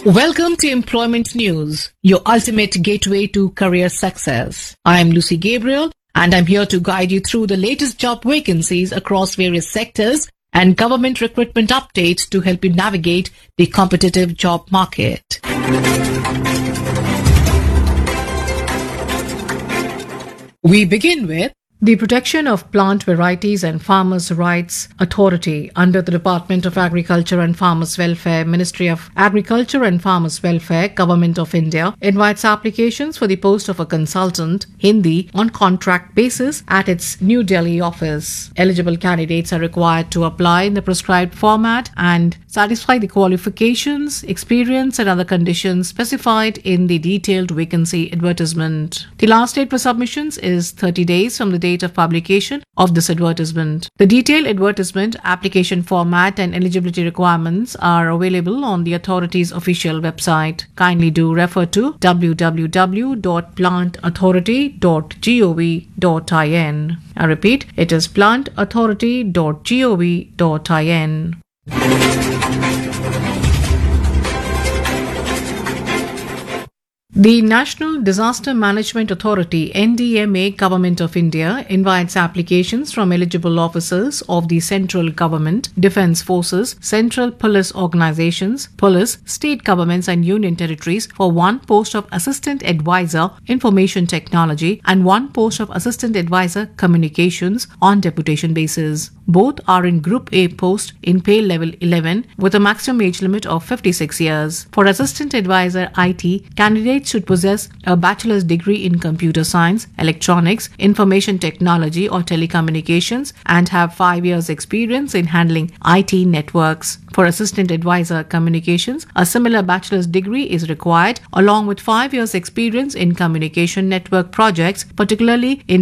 Welcome to Employment News, your ultimate gateway to career success. I'm Lucy Gabriel, and I'm here to guide you through the latest job vacancies across various sectors and government recruitment updates to help you navigate the competitive job market. We begin with the Protection of Plant Varieties and Farmers' Rights Authority under the Department of Agriculture and Farmers' Welfare, Ministry of Agriculture and Farmers' Welfare, Government of India, invites applications for the post of a consultant, Hindi, on contract basis at its New Delhi office. Eligible candidates are required to apply in the prescribed format and satisfy the qualifications, experience and other conditions specified in the detailed vacancy advertisement. The last date for submissions is 30 days from the date of publication of this advertisement. The detailed advertisement, application format and eligibility requirements are available on the authority's official website. Kindly do refer to www.plantauthority.gov.in. I repeat, it is plantauthority.gov.in. The National Disaster Management Authority (NDMA) Government of India invites applications from eligible officers of the central government, defence forces, central police organisations, police, state governments and union territories for one post of Assistant Advisor Information Technology and one post of Assistant Advisor Communications on deputation basis. Both are in Group A post in pay level 11 with a maximum age limit of 56 years. For Assistant Advisor IT, candidates should possess a bachelor's degree in computer science, electronics, information technology or telecommunications and have 5 years experience in handling IT networks. For Assistant Advisor Communications, a similar bachelor's degree is required along with 5 years experience in communication network projects, particularly in